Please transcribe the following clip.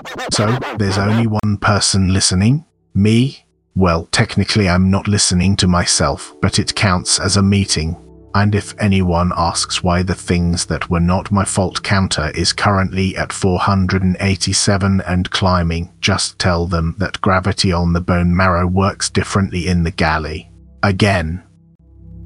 So, there's only one person listening? Me? Well, technically I'm not listening to myself, but it counts as a meeting. And if anyone asks why the things that were not my fault counter is currently at 487 and climbing, just tell them that gravity on the bone marrow works differently in the galley. Again,